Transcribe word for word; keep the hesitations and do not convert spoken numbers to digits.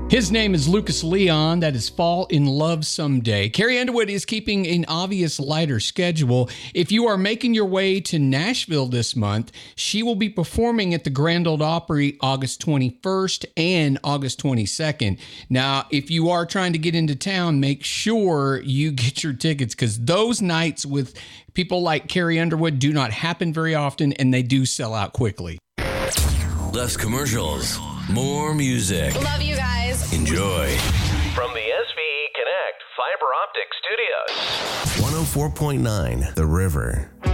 His name is Lucas Leon. That is Fall in Love Someday. Carrie Underwood is keeping an obvious lighter schedule. If you are making your way to Nashville this month, she will be performing at the Grand Ole Opry August twenty-first and August twenty-second. Now, if you are trying to get into town, make sure you get your tickets because those nights with people like Carrie Underwood do not happen very often and they do sell out quickly. Less commercials, more music. Love you guys. Enjoy. From the S V E Connect Fiber Optic Studios. one oh four point nine The River.